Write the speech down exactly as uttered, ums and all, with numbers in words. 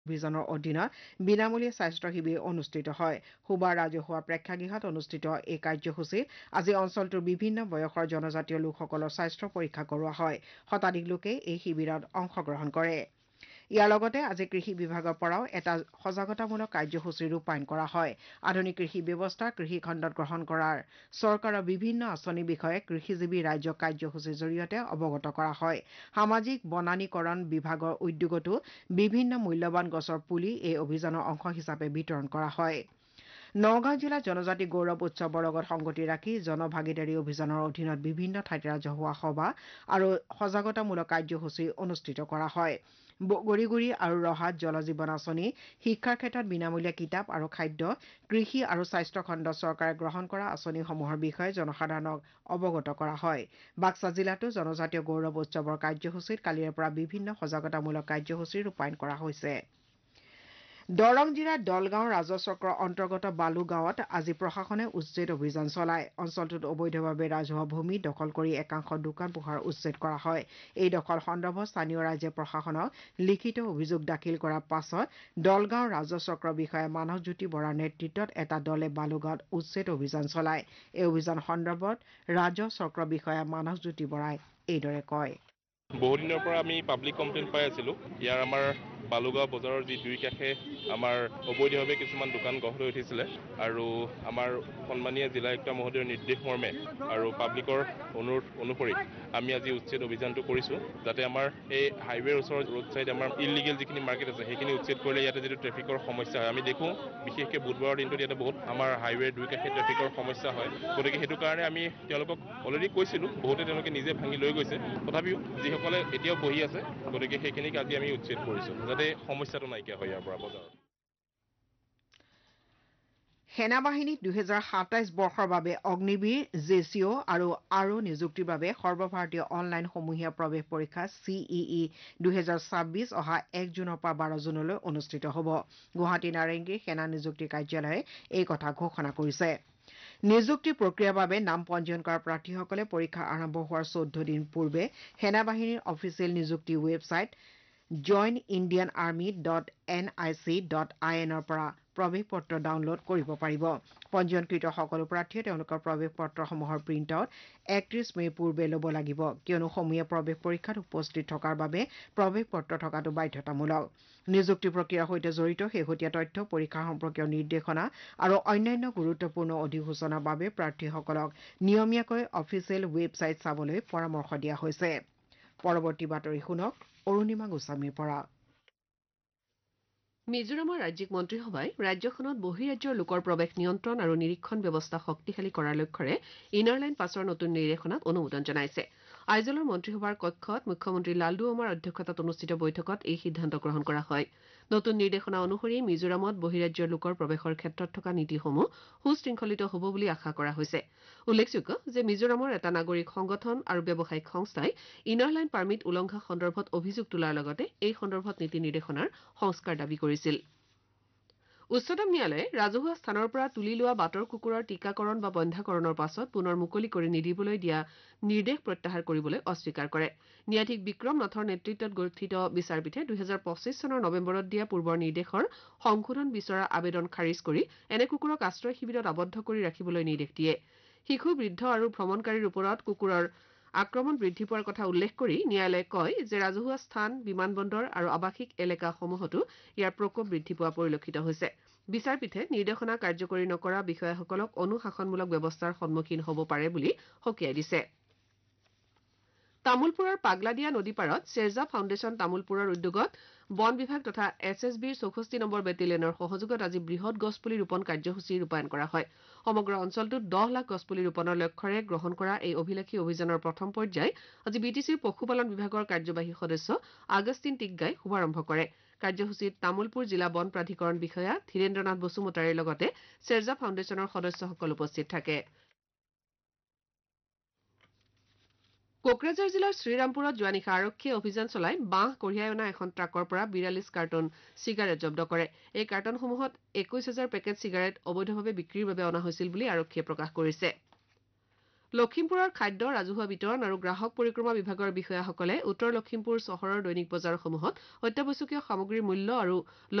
অভিযানৰ অধীনত বিনামূলীয়া স্বাস্থ্য শিবিৰ অনুষ্ঠিত হয় সুবাৰ ৰাজহুৱা প্ৰেক্ষাগৃহত অনুষ্ঠিত এই কাৰ্যসূচীত আজি অঞ্চলটোৰ বিভিন্ন বয়সৰ জনজাতীয় লোকসকলৰ স্বাস্থ্য পৰীক্ষা কৰোৱা হয় শতাধিক লোকে এই শিবিৰত অংশগ্ৰহণ কৰে ইয়াৰ লগতে আজি কৃষি বিভাগৰ পৰাও এটা সজাগতামূলক কাৰ্যসূচী ৰূপায়ণ কৰা হয় আধুনিক কৃষি ব্যৱস্থা কৃষি খণ্ডত গ্ৰহণ কৰাৰ চৰকাৰৰ বিভিন্ন আঁচনিৰ বিষয়ে কৃষিজীৱী ৰাজ্যক কাৰ্যসূচীৰ জৰিয়তে অৱগত কৰা হয় সামাজিক বনানীকৰণ বিভাগৰ উদ্যোগতো বিভিন্ন মূল্যৱান গছৰ পুলি এই অভিযানৰ অংশ হিচাপে বিতৰণ কৰা হয় নগাঁও জিলাত জনজাতি গৌৰৱ উৎসৱৰ লগত সংগতি ৰাখি জনভাগিদাৰী অভিযানৰ অধীনত বিভিন্ন ঠাইত ৰাজহুৱা সভা আৰু সজাগতামূলক কাৰ্যসূচী অনুষ্ঠিত কৰা হয় বগৰীগুৰি আৰু ৰহাত জল জীৱন আঁচনি শিক্ষাৰ ক্ষেত্ৰত বিনামূলীয়া কিতাপ আৰু খাদ্য কৃষি আৰু স্বাস্থ্য খণ্ড চৰকাৰে গ্ৰহণ কৰা আঁচনিসমূহৰ বিষয়ে জনসাধাৰণক অৱগত কৰা হয় বাক্সা জিলাতো জনজাতীয় গৌৰৱ উৎসৱৰ কাৰ্যসূচীত কালিৰে পৰা বিভিন্ন সজাগতামূলক কাৰ্যসূচী ৰূপায়ণ কৰা হৈছে দৰং জিলাৰ দলগাঁও ৰাজচক্ৰৰ অন্তৰ্গত বালু গাঁৱত আজি প্ৰশাসনে উচ্ছেদ অভিযান চলায় অঞ্চলটোত অবৈধভাৱে ৰাজহুৱা ভূমি দখল কৰি একাংশ দোকান পোহাৰ উচ্ছেদ কৰা হয় এই দখল সন্দৰ্ভত স্থানীয় ৰাইজে প্ৰশাসনক লিখিত অভিযোগ দাখিল কৰাৰ পাছত দলগাঁও ৰাজচক্ৰৰ বিষয়া মানসজ্যোতি বৰাৰ নেতৃত্বত এটা দলে বালুগাঁৱত উচ্ছেদ অভিযান চলায় এই অভিযান সন্দৰ্ভত ৰাজচক্ৰ বিষয়া মানসজ্যোতি বৰাই এইদৰে কয় বহুদিনৰ পৰা আমি পাব্লিক কমপ্লেইন পাই আছিলোঁ ইয়াৰ আমাৰ বালুগাঁও বজাৰৰ যি দুই কাষে আমাৰ অবৈধভাৱে কিছুমান দোকান গঢ় লৈ উঠিছিলে আৰু আমাৰ সন্মানীয় জিলা আয়ুক্ত মহোদয়ৰ নিৰ্দেশ মৰ্মে আৰু পাব্লিকৰ অনুৰোধ অনুসৰি আমি আজি উচ্ছেদ অভিযানটো কৰিছোঁ যাতে আমাৰ এই হাইৱেৰ ওচৰত ৰোড চাইড আমাৰ ইলিগেল যিখিনি মাৰ্কেট আছে সেইখিনি উচ্ছেদ কৰিলে ইয়াতে যিটো ট্ৰেফিকৰ সমস্যা হয় আমি দেখোঁ বিশেষকৈ বুধবাৰৰ দিনটোত ইয়াতে বহুত আমাৰ হাইৱেৰ দুই কাষে ট্ৰেফিকৰ সমস্যা হয় গতিকে সেইটো কাৰণে আমি তেওঁলোকক অলৰেডি কৈছিলোঁ বহুতে তেওঁলোকে নিজে ভাঙি লৈ গৈছে তথাপিও যিসকলে এতিয়াও বহি আছে গতিকে সেইখিনিক আজি আমি উচ্ছেদ কৰিছোঁ যাতে সমস্যাটো নাইকিয়া হয় ইয়াৰ পৰা বজাৰত সেনাবাহিনীত দুহেজাৰ সাতাইছ বৰ্ষৰ বাবে অগ্নিবীৰ জেচিঅ' আৰু আৰও নিযুক্তিৰ বাবে সৰ্বভাৰতীয় অনলাইন সমূহীয়া প্ৰৱেশ পৰীক্ষা চিইই দুহেজাৰ ছাব্বিছ অহা এক জুনৰ পৰা বাৰ জুনলৈ অনুষ্ঠিত হ'ব গুৱাহাটী নাৰেংগীৰ সেনা নিযুক্তি কাৰ্যালয়ে এই কথা ঘোষণা কৰিছে নিযুক্তি প্ৰক্ৰিয়াৰ বাবে নাম পঞ্জীয়ন কৰা প্ৰাৰ্থীসকলে পৰীক্ষা আৰম্ভ হোৱাৰ চৈধ্য দিন পূৰ্বে সেনাবাহিনীৰ অফিচিয়েল নিযুক্তি website join Indian army dot N I C dot আই এনৰ পৰা প্ৰৱেশ পত্ৰ ডাউনলোড কৰিব পাৰিব পঞ্জীয়নকৃত সকলো প্ৰাৰ্থীয়ে তেওঁলোকৰ প্ৰৱেশ পত্ৰসমূহৰ প্ৰিণ্ট আউট একত্ৰিশ মে পূৰ্বে ল'ব লাগিব কিয়নো সমূহীয়া প্ৰৱেশ পৰীক্ষাত উপস্থিত থকাৰ বাবে প্ৰৱেশ পত্ৰ থকাটো বাধ্যতামূলক নিযুক্তি প্ৰক্ৰিয়াৰ সৈতে জড়িত শেহতীয়া তথ্য পৰীক্ষা সম্পৰ্কীয় নিৰ্দেশনা আৰু অন্যান্য গুৰুত্বপূৰ্ণ অধিসূচনাৰ বাবে প্ৰাৰ্থীসকলক নিয়মীয়াকৈ অফিচিয়েল ৱেবছাইট চাবলৈ পৰামৰ্শ দিয়া হৈছে পৰৱৰ্তী বাতৰি শুনক অৰুণিমা গোস্বামীৰ পৰা মিজোৰামৰ ৰাজ্যিক মন্ত্ৰীসভাই ৰাজ্যখনত বহিৰাজ্যৰ লোকৰ প্ৰৱেশ নিয়ন্ত্ৰণ আৰু নিৰীক্ষণ ব্যৱস্থা শক্তিশালী কৰাৰ লক্ষ্যৰে ইনাৰ লাইন পাছৰ নতুন নিৰ্দেশনাত অনুমোদন জনাইছে আইজলৰ মন্ত্ৰীসভাৰ কক্ষত মুখ্যমন্ত্ৰী লালডু ওমাৰ অধ্যক্ষতাত অনুষ্ঠিত বৈঠকত এই সিদ্ধান্ত গ্ৰহণ কৰা হয় নতুন নিৰ্দেশনা অনুসৰি মিজোৰামত বহিৰাজ্যৰ লোকৰ প্ৰৱেশৰ ক্ষেত্ৰত থকা নীতিসমূহ সুশৃংখলিত হ'ব বুলি আশা কৰা হৈছে উল্লেখযোগ্য যে মিজোৰামৰ এটা নাগৰিক সংগঠন আৰু ব্যৱসায়িক সংস্থাই ইনাৰ লাইন পাৰ্মিট উলংঘা সন্দৰ্ভত অভিযোগ তোলাৰ লগতে এই সন্দৰ্ভত নীতি নিৰ্দেশনাৰ সংস্কাৰ দাবী কৰিছিল উচ্চতম ন্যায়ালয়ে ৰাজহুৱা স্থানৰ পৰা তুলি লোৱা বাটৰ কুকুৰৰ টীকাকৰণ বা বন্ধ্যাকৰণৰ পাছত পুনৰ মুকলি কৰি নিদিবলৈ দিয়া নিৰ্দেশ প্ৰত্যাহাৰ কৰিবলৈ অস্বীকাৰ কৰে ন্যায়াধীশ বিক্ৰম নাথৰ নেতৃত্বত গঠিত বিচাৰপীঠে দুহেজাৰ পঁচিছ চনৰ নৱেম্বৰত দিয়া পূৰ্বৰ নিৰ্দেশৰ সংশোধন বিচৰা আবেদন খাৰিজ কৰি এনে কুকুৰক আশ্ৰয় শিবিৰত আবদ্ধ কৰি ৰাখিবলৈ নিৰ্দেশ দিয়ে শিশু বৃদ্ধ আৰু ভ্ৰমণকাৰীৰ ওপৰত কুকুৰৰ আক্ৰমণ বৃদ্ধি পোৱাৰ কথা উল্লেখ কৰি ন্যায়ালয়ে কয় যে ৰাজহুৱা স্থান বিমানবন্দৰ আৰু আৱাসিক এলেকাসমূহতো ইয়াৰ প্ৰকোপ বৃদ্ধি পোৱা পৰিলক্ষিত হৈছে বিচাৰপীঠে নিৰ্দেশনা কাৰ্যকৰী নকৰা বিষয়াসকলক অনুশাসনমূলক ব্যৱস্থাৰ সন্মুখীন হ'ব পাৰে বুলি সকীয়াই দিছে তামুলপুৰৰ পাগলাদিয়া নদী পাৰত শ্বেৰজা ফাউণ্ডেশ্যন তামুলপুৰৰ উদ্যোগত বন বিভাগ তথা এছ এছ বিৰ চৌষষ্ঠি নম্বৰ বেটেলিয়নৰ সহযোগত আজি বৃহৎ গছপুলি ৰোপণ কাৰ্যসূচী ৰূপায়ণ কৰা হয় সমগ্ৰ অঞ্চলটোত দহ লাখ গছপুলি ৰোপণৰ লক্ষ্যৰে গ্ৰহণ কৰা এই অভিলাষী অভিযানৰ প্ৰথম পৰ্যায় আজি বি টি চিৰ পশুপালন বিভাগৰ কাৰ্যবাহী সদস্য আগষ্টিন টিগ্গাই শুভাৰম্ভ কৰে কাৰ্যসূচীত তামুলপুৰ জিলা বন প্ৰাধিকৰণ বিষয়া ধীৰেন্দ্ৰনাথ বসুমতাৰীৰ লগতে শ্বেৰজা ফাউণ্ডেশ্যনৰ সদস্যসকল উপস্থিত থাকে কোকৰাঝাৰ জিলাৰ শ্ৰীৰামপুৰত যোৱা নিশা আৰক্ষীয়ে অভিযান চলাই বাঁহ কঢ়িয়াই অনা এখন ট্ৰাকৰ পৰা বিৰাল্লিছ কাৰ্টন চিগাৰেট জব্দ কৰে এই কাৰ্টনসমূহত একৈশ হাজাৰ পেকেট চিগাৰেট অবৈধভাৱে বিক্ৰীৰ বাবে অনা হৈছিল বুলি আৰক্ষীয়ে প্ৰকাশ কৰিছে লখিমপুৰৰ খাদ্য ৰাজহুৱা বিতৰণ আৰু গ্ৰাহক পৰিক্ৰমা বিভাগৰ বিষয়াসকলে উত্তৰ লখিমপুৰ চহৰৰ দৈনিক বজাৰসমূহত অত্যাৱশ্যকীয় সামগ্ৰীৰ মূল্য আৰু